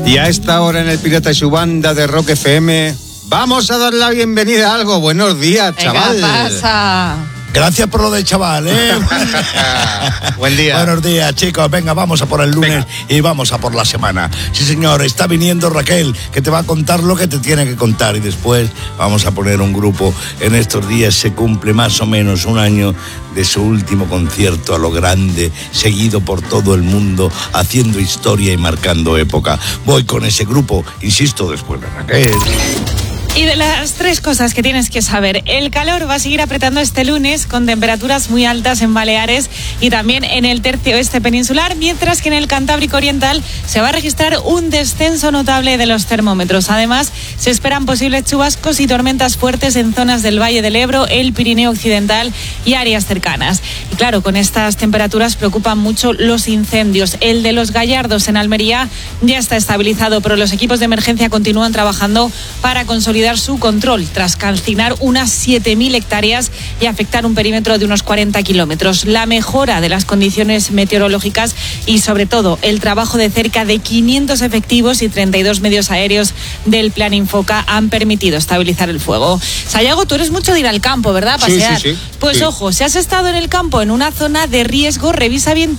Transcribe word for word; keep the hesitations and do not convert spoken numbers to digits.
Y a esta hora en el Pirata y su banda de Rock F M, vamos a dar la bienvenida a algo. Buenos días, chaval. ¿Qué pasa? Gracias por lo de chaval, ¿eh? Buen día. Buenos días, chicos. Venga, vamos a por el lunes. Venga. Y vamos a por la semana. Sí, señor, está viniendo Raquel, que te va a contar lo que te tiene que contar. Y después vamos a poner un grupo. En estos días se cumple más o menos un año de su último concierto a lo grande, seguido por todo el mundo, haciendo historia y marcando época. Voy con ese grupo, insisto, después de Raquel. Y de las tres cosas que tienes que saber, el calor va a seguir apretando este lunes con temperaturas muy altas en Baleares y también en el tercio oeste peninsular, mientras que en el Cantábrico Oriental se va a registrar un descenso notable de los termómetros. Además, se esperan posibles chubascos y tormentas fuertes en zonas del Valle del Ebro, el Pirineo Occidental y áreas cercanas. Y claro, con estas temperaturas preocupan mucho los incendios. El de los Gallardos en Almería ya está estabilizado, pero los equipos de emergencia continúan trabajando para consolidar su control tras calcinar unas siete mil hectáreas y afectar un perímetro de unos cuarenta kilómetros. La mejora de las condiciones meteorológicas y sobre todo el trabajo de cerca de quinientos efectivos y treinta y dos medios aéreos del Plan Infoca han permitido estabilizar el fuego. Sayago, tú eres mucho de ir al campo, ¿verdad? Pasear. Sí, sí, sí. Pues sí. Ojo, si has estado en el campo en una zona de riesgo, revisa bien